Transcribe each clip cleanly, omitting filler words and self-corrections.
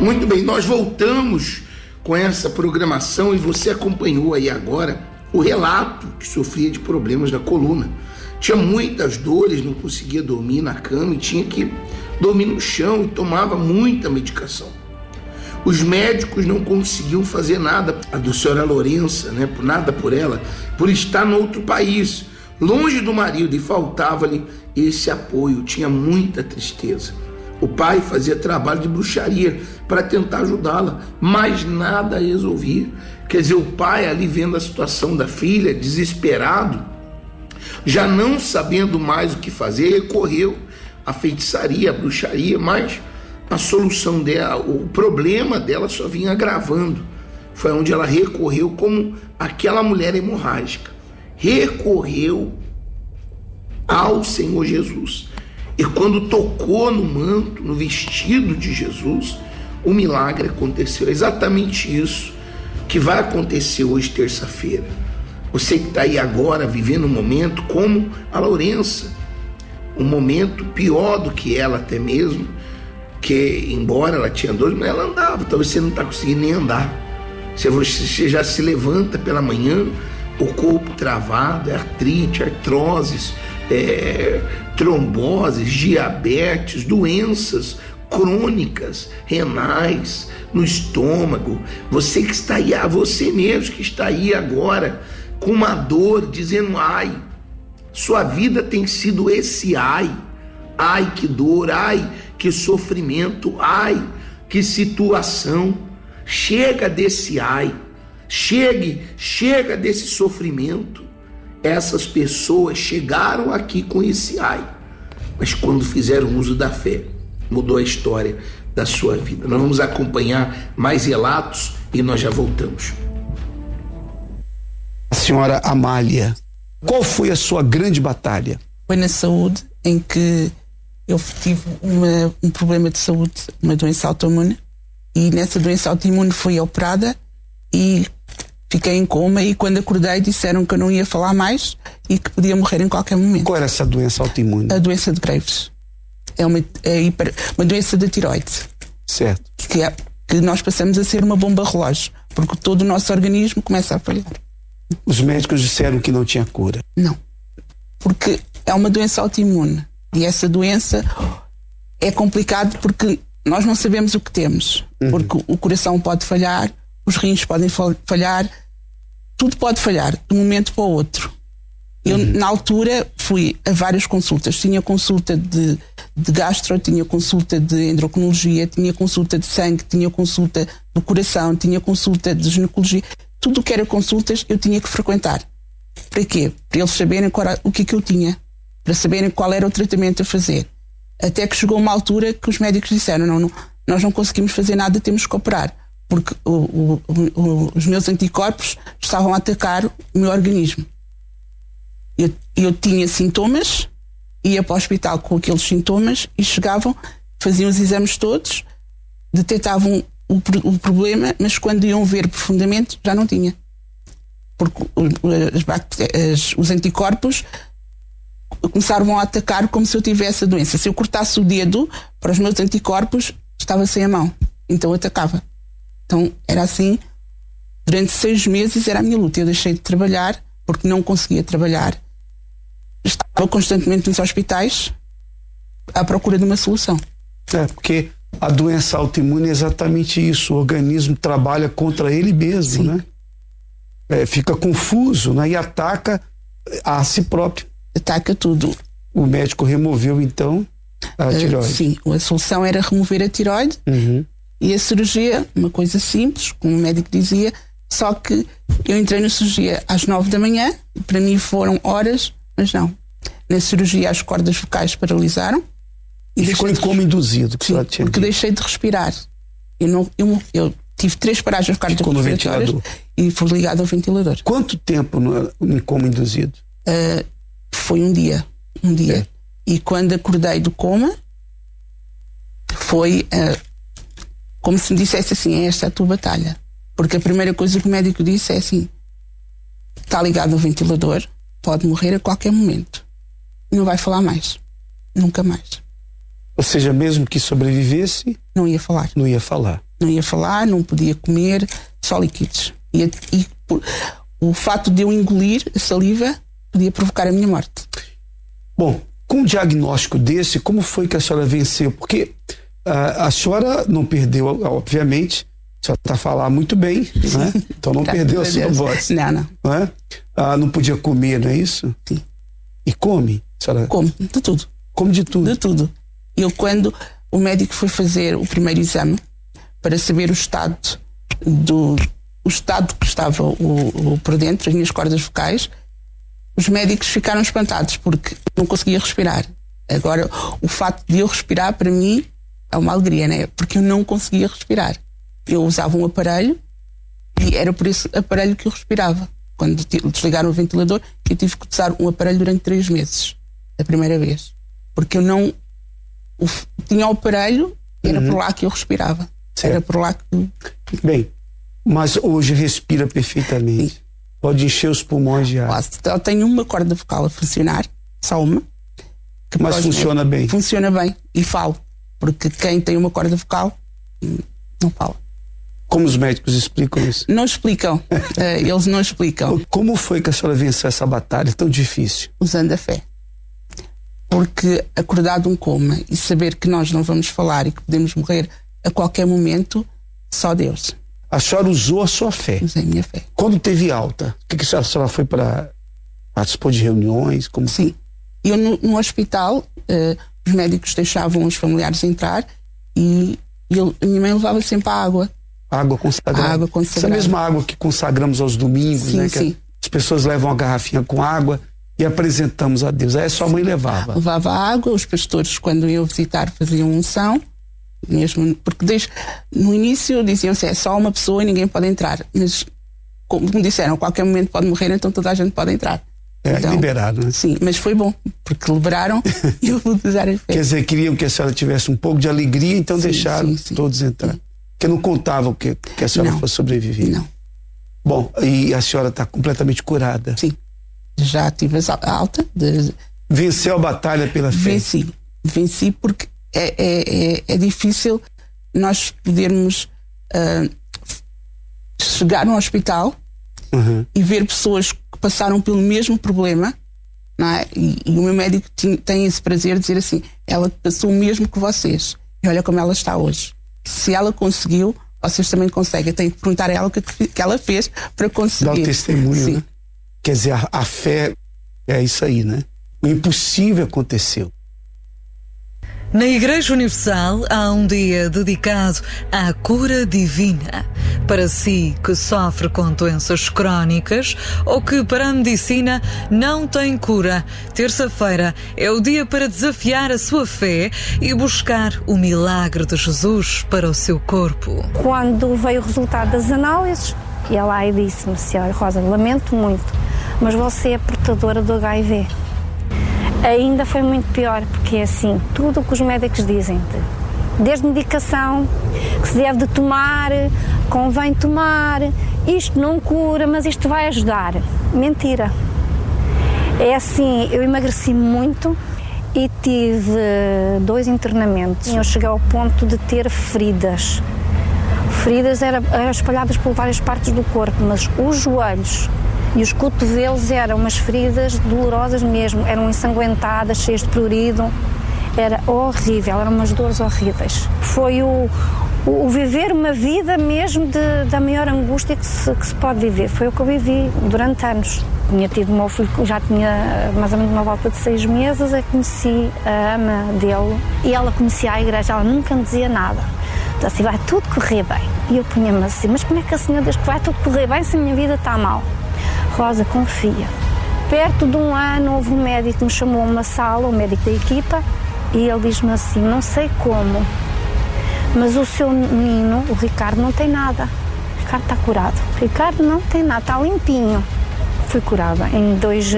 Muito bem, nós voltamos com essa programação e você acompanhou aí agora o relato que sofria de problemas na coluna. Tinha muitas dores, não conseguia dormir na cama e tinha que dormir no chão e tomava muita medicação. Os médicos não conseguiam fazer nada. A do senhora Lourença, nada por ela, por estar no outro país, longe do marido, e faltava-lhe esse apoio. Tinha muita tristeza. O pai fazia trabalho de bruxaria para tentar ajudá-la, mas nada resolvia. Quer dizer, o pai ali vendo a situação da filha, desesperado, já não sabendo mais o que fazer, recorreu à feitiçaria, à bruxaria, mas a solução dela, o problema dela só vinha agravando. Foi onde ela recorreu como aquela mulher hemorrágica. Recorreu ao Senhor Jesus. E quando tocou no manto, no vestido de Jesus, o milagre aconteceu. É exatamente isso que vai acontecer hoje, terça-feira. Você que está aí agora vivendo um momento como a Lourença, um momento pior do que ela até mesmo, que embora ela tinha dor, mas ela andava. Talvez você não está conseguindo nem andar. Você já se levanta pela manhã, o corpo travado, artrite, artroses, tromboses, diabetes, doenças crônicas, renais, no estômago. Você que está aí, você mesmo que está aí agora com uma dor, dizendo ai, sua vida tem sido esse ai que dor, ai que sofrimento, ai que situação. Chega desse ai, chega desse sofrimento. Essas pessoas chegaram aqui com esse ai, mas quando fizeram uso da fé, mudou a história da sua vida. Nós vamos acompanhar mais relatos e nós já voltamos. A senhora Amália, qual foi a sua grande batalha? Foi na saúde, em que eu tive um problema de saúde, uma doença autoimune, e nessa doença autoimune fui operada e fiquei em coma, e quando acordei disseram que eu não ia falar mais e que podia morrer em qualquer momento. Qual era essa doença autoimune? A doença de Graves. É uma doença da tiroide. Certo. Que nós passamos a ser uma bomba relógio, porque todo o nosso organismo começa a falhar. Os médicos disseram que não tinha cura. Não. Porque é uma doença autoimune. E essa doença é complicado porque nós não sabemos o que temos. Porque o coração pode falhar, os rins podem falhar, tudo pode falhar de um momento para o outro. Eu, na altura, fui a várias consultas. Tinha consulta de gastro, tinha consulta de endocrinologia, tinha consulta de sangue, tinha consulta do coração, tinha consulta de ginecologia. Tudo o que era consultas eu tinha que frequentar. Para quê? Para eles saberem o que eu tinha. Para saberem qual era o tratamento a fazer. Até que chegou uma altura que os médicos disseram, não, nós não conseguimos fazer nada, temos que operar. Porque os meus anticorpos estavam a atacar o meu organismo. Eu tinha sintomas, ia para o hospital com aqueles sintomas e chegavam, faziam os exames todos, detectavam o problema, mas quando iam ver profundamente já não tinha. Porque os anticorpos começaram a atacar como se eu tivesse a doença. Se eu cortasse o dedo para os meus anticorpos, estava sem a mão. Então atacava. Então era assim, durante 6 meses era a minha luta. Eu deixei de trabalhar porque não conseguia trabalhar. Estava constantemente nos hospitais à procura de uma solução. Porque a doença autoimune é exatamente isso. O organismo trabalha contra ele mesmo, né? Fica confuso, né? E ataca a si próprio. Ataca tudo. O médico removeu, então, a tireoide. Sim, a solução era remover a tireoide. E a cirurgia, uma coisa simples, como o médico dizia, só que eu entrei na cirurgia às 9 da manhã, para mim foram horas, mas não. Na cirurgia as cordas vocais paralisaram. E ficou em coma induzido, sim, porque deixei de respirar. Eu tive 3 paragens cardiorrespiratórias e fui ligado ao ventilador. Quanto tempo em coma induzido? Foi um dia. E quando acordei do coma, foi como se me dissesse assim, esta é a tua batalha. Porque a primeira coisa que o médico disse é assim, está ligado ao ventilador, pode morrer a qualquer momento. Não vai falar mais. Nunca mais. Ou seja, mesmo que sobrevivesse... Não ia falar. Não ia falar. Não ia falar, não podia comer, só líquidos. O fato de eu engolir a saliva podia provocar a minha morte. Bom, com um diagnóstico desse, como foi que a senhora venceu? Porque a senhora não perdeu, obviamente, a senhora está a falar muito bem, né? Então não perdeu a sua voz. Não é? Não podia comer, não é isso? Sim. E come? Senhora... Como, de tudo. Come de tudo? De tudo. Eu, quando o médico foi fazer o primeiro exame para saber o estado que estava por dentro, as minhas cordas vocais, os médicos ficaram espantados porque não conseguia respirar. Agora, o facto de eu respirar, para mim, é uma alegria, né? Porque eu não conseguia respirar. Eu usava um aparelho e era por esse aparelho que eu respirava. Quando desligaram o ventilador, eu tive que usar um aparelho durante 3 meses, a primeira vez. Porque eu não... tinha o aparelho e era por lá que eu respirava. Certo. Era por lá que... Bem, mas hoje respira perfeitamente. Sim. Pode encher os pulmões de ar. Eu tenho uma corda vocal a funcionar, só uma. Mas funciona bem? Funciona bem e falo. Porque quem tem uma corda vocal não fala. Como os médicos explicam isso? Não explicam. Eles não explicam. Como foi que a senhora venceu essa batalha tão difícil? Usando a fé. Porque acordar de um coma e saber que nós não vamos falar e que podemos morrer a qualquer momento, só Deus. A senhora usou a sua fé? Usei a minha fé. Quando teve alta, o que a senhora foi para participar de reuniões? Como... Sim. Eu no hospital, os médicos deixavam os familiares entrar e a minha mãe levava sempre a água. Água consagrada. Água consagrada. Essa mesma água que consagramos aos domingos, sim, né? Sim. Que as pessoas levam uma garrafinha com água e apresentamos a Deus. Aí a sua mãe levava. Levava água, os pastores, quando iam visitar, faziam unção. Mesmo, porque no início diziam-se, é só uma pessoa e ninguém pode entrar. Mas, como disseram, a qualquer momento pode morrer, então toda a gente pode entrar. Então, liberado, né? Sim, mas foi bom, porque liberaram e eu vou usar a fé. Quer dizer, queriam que a senhora tivesse um pouco de alegria, então deixaram todos entrar. Sim. Porque não contavam que a senhora fosse sobreviver. Não. Bom, e a senhora está completamente curada? Sim. Já tive a alta. Venceu a batalha pela fé? Venci porque é difícil nós podermos chegar no hospital e ver pessoas que passaram pelo mesmo problema, não é? E o meu médico tem esse prazer de dizer assim, ela passou o mesmo que vocês e olha como ela está hoje. Se ela conseguiu, vocês também conseguem. Tenho que perguntar a ela o que ela fez para conseguir. Dá o testemunho, sim. Né? Quer dizer, a fé é isso aí, né? O impossível aconteceu. Na Igreja Universal há um dia dedicado à cura divina. Para si que sofre com doenças crónicas ou que para a medicina não tem cura, terça-feira é o dia para desafiar a sua fé e buscar o milagre de Jesus para o seu corpo. Quando veio o resultado das análises, e ela aí disse-me, senhora Rosa, lamento muito, mas você é portadora do HIV. Ainda foi muito pior, porque é assim, tudo o que os médicos dizem, desde medicação, que se deve de tomar, convém tomar, isto não cura, mas isto vai ajudar. Mentira. É assim, eu emagreci muito e tive 2 internamentos. Eu cheguei ao ponto de ter feridas. Feridas eram espalhadas por várias partes do corpo, mas os joelhos e os cotovelos eram umas feridas dolorosas mesmo, eram ensanguentadas, cheias de prurido, era horrível, eram umas dores horríveis. Foi o viver uma vida mesmo da maior angústia que se pode viver, foi o que eu vivi durante anos. Tinha tido o meu filho, já tinha mais ou menos uma volta de 6 meses, eu conheci a ama dele e ela conhecia a igreja, ela nunca me dizia nada. Então assim, vai tudo correr bem. E eu punha-me assim, mas como é que a senhora diz que vai tudo correr bem se a minha vida está mal? Rosa, confia. Perto de um ano houve um médico que me chamou a uma sala, o médico da equipa, e ele diz-me assim, não sei como, mas o seu menino, o Ricardo, não tem nada. O Ricardo está curado. O Ricardo não tem nada, está limpinho. Fui curada. Em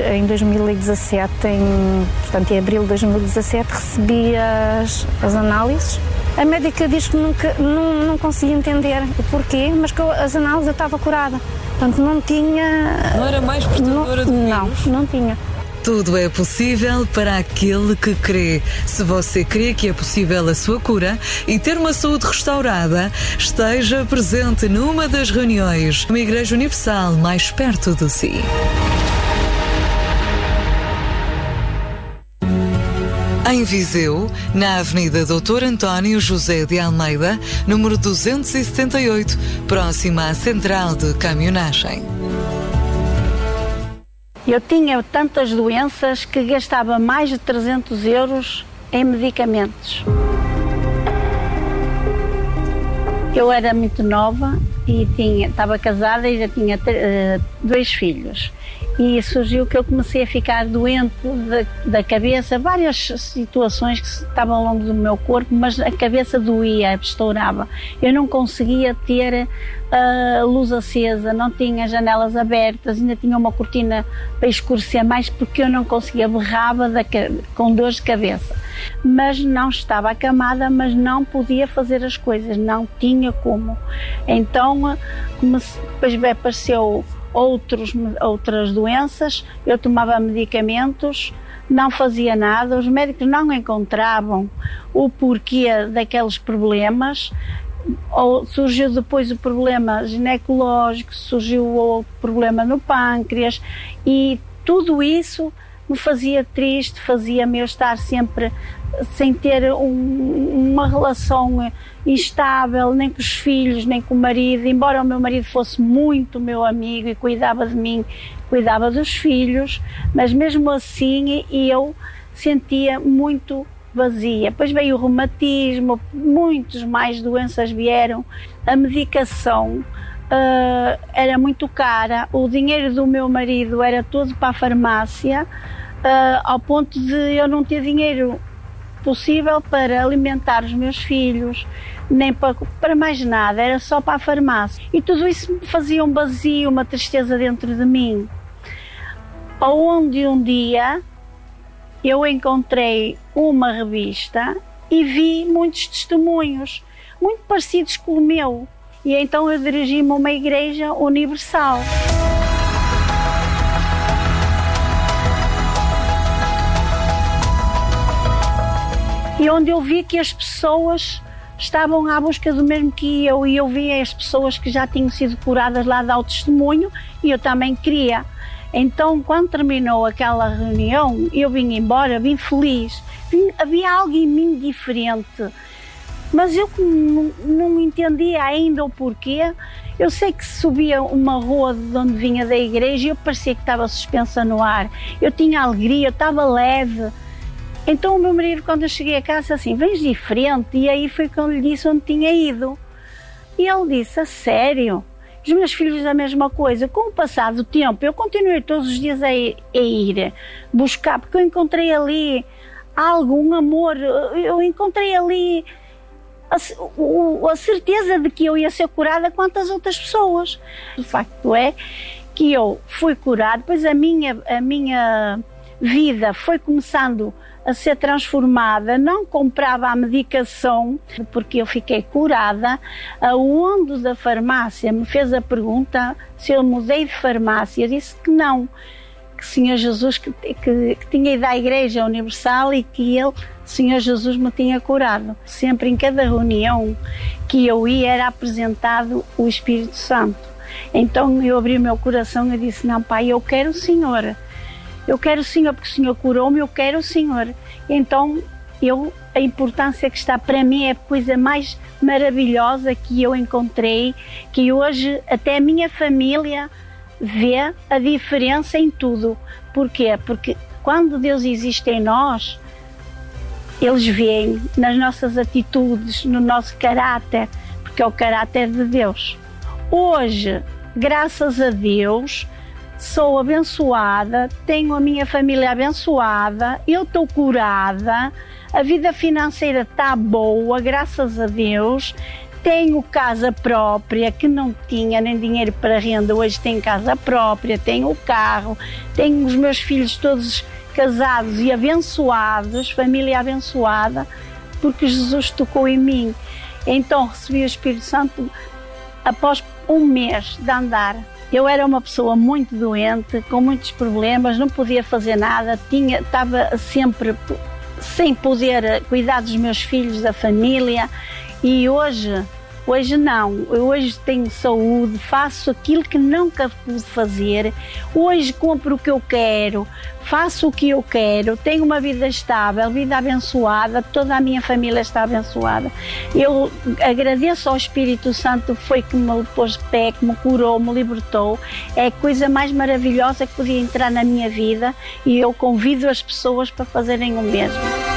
2017, portanto, em abril de 2017, recebi as análises. A médica diz que não conseguia entender o porquê, mas que as análises eu estava curada. Portanto, não tinha... Não era mais portadora de vírus? Não tinha. Tudo é possível para aquele que crê. Se você crê que é possível a sua cura e ter uma saúde restaurada, esteja presente numa das reuniões, uma Igreja Universal mais perto de si. Em Viseu, na Avenida Dr. António José de Almeida, número 278, próxima à Central de Caminhonagem. Eu tinha tantas doenças que gastava mais de 300 euros em medicamentos. Eu era muito nova e estava casada e já tinha 2 filhos. E surgiu que eu comecei a ficar doente da cabeça, várias situações que estavam ao longo do meu corpo, mas a cabeça doía, estourava. Eu não conseguia ter a luz acesa, não tinha janelas abertas, ainda tinha uma cortina para escurecer mais porque eu não conseguia, berrava com dores de cabeça. Mas não estava acamada, mas não podia fazer as coisas, não tinha como. Então, depois apareceu outras doenças, eu tomava medicamentos, não fazia nada, os médicos não encontravam o porquê daqueles problemas. Surgiu depois o problema ginecológico, surgiu o problema no pâncreas e tudo isso me fazia triste, fazia-me eu estar sempre sem ter uma relação instável, nem com os filhos, nem com o marido, embora o meu marido fosse muito meu amigo e cuidava de mim, cuidava dos filhos, mas mesmo assim eu sentia muito vazia. Depois veio o reumatismo, muitas mais doenças vieram, a medicação era muito cara, o dinheiro do meu marido era todo para a farmácia, ao ponto de eu não ter dinheiro possível para alimentar os meus filhos, nem para mais nada, era só para a farmácia. E tudo isso me fazia um vazio, uma tristeza dentro de mim. Onde um dia eu encontrei uma revista e vi muitos testemunhos, muito parecidos com o meu. E então eu dirigi-me a uma Igreja Universal. E onde eu vi que as pessoas estavam à busca do mesmo que eu, e eu via as pessoas que já tinham sido curadas lá dar o testemunho, e eu também queria. Então, quando terminou aquela reunião, eu vim embora, vim feliz. Havia algo em mim diferente, mas eu não entendia ainda o porquê. Eu sei que subia uma rua de onde vinha da igreja e eu parecia que estava suspensa no ar. Eu tinha alegria, eu estava leve. Então o meu marido, quando eu cheguei a casa, assim, vens diferente, e aí foi quando lhe disse onde tinha ido. E ele disse, a sério? Os meus filhos a mesma coisa. Com o passar do tempo, eu continuei todos os dias a ir buscar, porque eu encontrei ali algum amor, eu encontrei ali a certeza de que eu ia ser curada quanto as outras pessoas. O facto é que eu fui curada, depois a minha vida foi começando a ser transformada, não comprava a medicação porque eu fiquei curada. O dono da farmácia me fez a pergunta se eu mudei de farmácia. Eu disse que não, que o Senhor Jesus que tinha ido à Igreja Universal e que ele, o Senhor Jesus, me tinha curado. Sempre em cada reunião que eu ia era apresentado o Espírito Santo. Então eu abri o meu coração e disse, não, Pai, eu quero o Senhor. Eu quero o Senhor, porque o Senhor curou-me, eu quero o Senhor. Então, a importância que está para mim é a coisa mais maravilhosa que eu encontrei, que hoje até a minha família vê a diferença em tudo. Porquê? Porque quando Deus existe em nós, eles veem nas nossas atitudes, no nosso caráter, porque é o caráter de Deus. Hoje, graças a Deus, sou abençoada, tenho a minha família abençoada, eu estou curada, a vida financeira está boa, graças a Deus, tenho casa própria, que não tinha nem dinheiro para renda, hoje tenho casa própria, tenho o carro, tenho os meus filhos todos casados e abençoados, família abençoada, porque Jesus tocou em mim. Então recebi o Espírito Santo após um mês de andar, eu era uma pessoa muito doente, com muitos problemas, não podia fazer nada, estava sempre sem poder cuidar dos meus filhos, da família, e hoje não, hoje tenho saúde, faço aquilo que nunca pude fazer, hoje compro o que eu quero, faço o que eu quero, tenho uma vida estável, vida abençoada, toda a minha família está abençoada. Eu agradeço ao Espírito Santo, foi que me pôs de pé, que me curou, me libertou, é a coisa mais maravilhosa que podia entrar na minha vida, e eu convido as pessoas para fazerem o mesmo.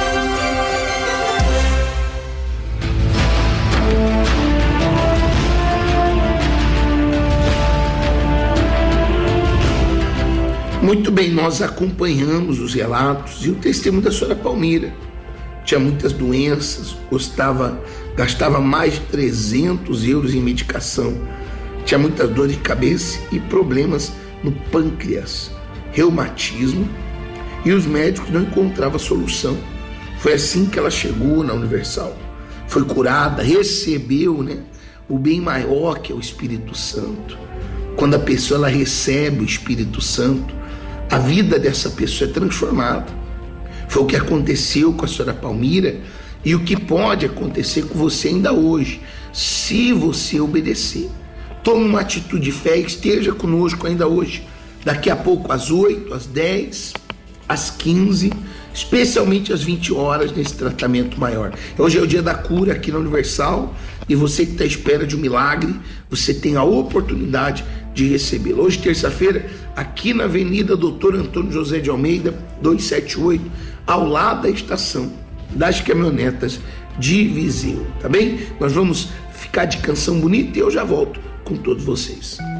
Muito bem, nós acompanhamos os relatos e o testemunho da senhora Palmira. Tinha muitas doenças, gastava mais de 300 euros em medicação, tinha muitas dores de cabeça e problemas no pâncreas, reumatismo, e os médicos não encontravam solução. Foi assim que ela chegou na Universal, foi curada, recebeu, o bem maior, que é o Espírito Santo. Quando a pessoa ela recebe o Espírito Santo, a vida dessa pessoa é transformada. Foi o que aconteceu com a senhora Palmira e o que pode acontecer com você ainda hoje, se você obedecer. Tome uma atitude de fé e esteja conosco ainda hoje. Daqui a pouco, às 8, às 10, às 15, especialmente às 20 horas, nesse tratamento maior. Hoje é o dia da cura aqui na Universal, e você que está à espera de um milagre, você tem a oportunidade de recebê-lo. Hoje, terça-feira, aqui na Avenida Dr. Antônio José de Almeida, 278, ao lado da estação das caminhonetas de Viseu, tá bem? Nós vamos ficar de canção bonita e eu já volto com todos vocês.